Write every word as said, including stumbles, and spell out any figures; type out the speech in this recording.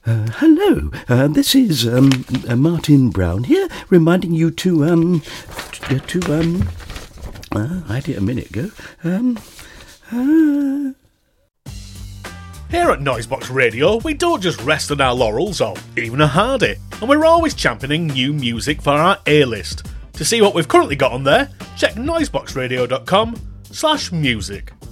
Uh, hello, uh, this is um, uh, Martin Brown here, reminding you to, um, t- to, um, uh, I had it a minute ago, um, uh... Here at Noisebox Radio, we don't just rest on our laurels or even a hardy, and we're always championing new music for our A-list. To see what we've currently got on there, check noiseboxradio dot com slash music.